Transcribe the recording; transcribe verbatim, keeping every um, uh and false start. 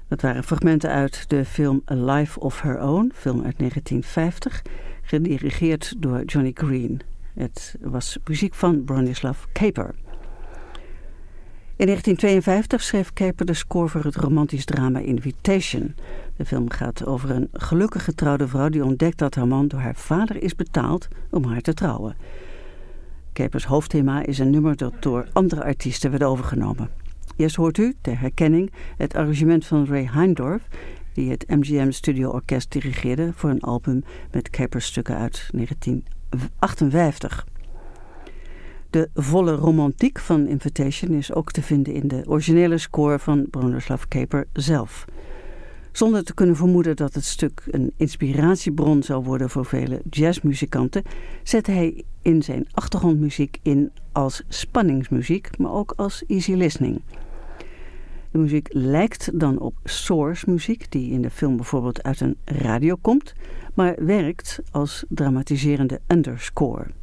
Dat waren fragmenten uit de film A Life of Her Own, film uit negentien vijftig, gedirigeerd door Johnny Green. Het was muziek van Bronislaw Kaper. In negentien tweeënvijftig schreef Kaper de score voor het romantisch drama Invitation. De film gaat over een gelukkig getrouwde vrouw die ontdekt dat haar man door haar vader is betaald om haar te trouwen. Kapers hoofdthema is een nummer dat door andere artiesten werd overgenomen. Eerst hoort u, ter herkenning, het arrangement van Ray Heindorf, die het M G M Studio Orkest dirigeerde voor een album met Kapers stukken uit negentien achtenvijftig. De volle romantiek van Invitation is ook te vinden in de originele score van Bronislaw Kaper zelf. Zonder te kunnen vermoeden dat het stuk een inspiratiebron zou worden voor vele jazzmuzikanten, zette hij in zijn achtergrondmuziek in als spanningsmuziek, maar ook als easy listening. De muziek lijkt dan op source muziek, die in de film bijvoorbeeld uit een radio komt, maar werkt als dramatiserende underscore.